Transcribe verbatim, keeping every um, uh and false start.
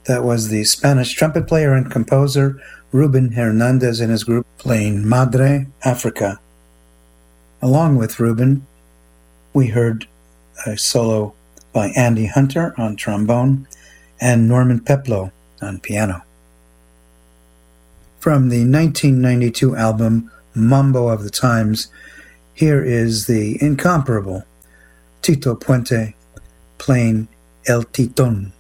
That was the Spanish trumpet player and composer Ruben Hernandez and his group playing Madre Africa. Along with Ruben, we heard a solo by Andy Hunter on trombone and Norman Peploe on piano. From the nineteen ninety-two album Mambo of the Times, here is the incomparable Tito Puente playing El Titon.